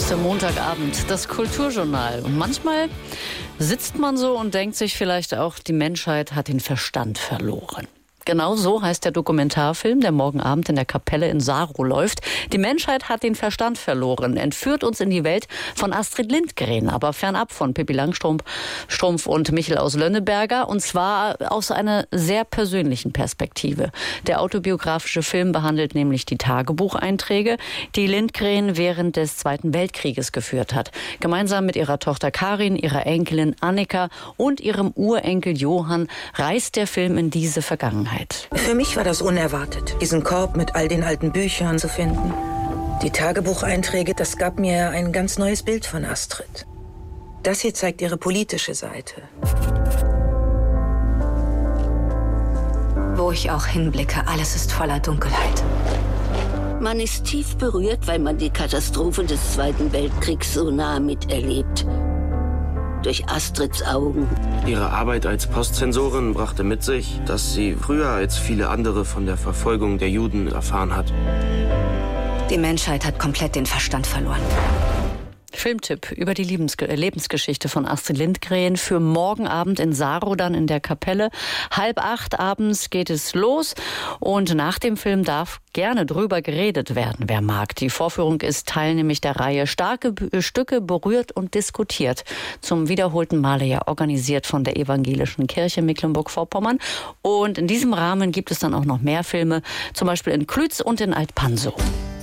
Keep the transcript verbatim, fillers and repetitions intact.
ist der Montagabend, das Kulturjournal. Und manchmal sitzt man so und denkt sich vielleicht auch, die Menschheit hat den Verstand verloren. Genau so heißt der Dokumentarfilm, der morgen Abend in der Kapelle in Sarow läuft. Die Menschheit hat den Verstand verloren, entführt uns in die Welt von Astrid Lindgren, aber fernab von Pippi Langstrumpf Strumpf und Michel aus Lönneberger, und zwar aus einer sehr persönlichen Perspektive. Der autobiografische Film behandelt nämlich die Tagebucheinträge, die Lindgren während des Zweiten Weltkrieges geführt hat. Gemeinsam mit ihrer Tochter Karin, ihrer Enkelin Annika und ihrem Urenkel Johann reist der Film in diese Vergangenheit. Für mich war das unerwartet, diesen Korb mit all den alten Büchern zu finden. Die Tagebucheinträge, das gab mir ein ganz neues Bild von Astrid. Das hier zeigt ihre politische Seite. Wo ich auch hinblicke, alles ist voller Dunkelheit. Man ist tief berührt, weil man die Katastrophe des Zweiten Weltkriegs so nah miterlebt. Durch Astrids Augen. Ihre Arbeit als Postzensorin brachte mit sich, dass sie früher als viele andere von der Verfolgung der Juden erfahren hat. Die Menschheit hat komplett den Verstand verloren. Filmtipp über die Lebensge- Lebensgeschichte von Astrid Lindgren für morgen Abend in Sarow, dann in der Kapelle. Halb acht abends geht es los und nach dem Film darf gerne drüber geredet werden, wer mag. Die Vorführung ist Teil nämlich der Reihe Starke B- Stücke berührt und diskutiert. Zum wiederholten Male ja organisiert von der Evangelischen Kirche Mecklenburg-Vorpommern. Und in diesem Rahmen gibt es dann auch noch mehr Filme, zum Beispiel in Klütz und in Alt-Pansow.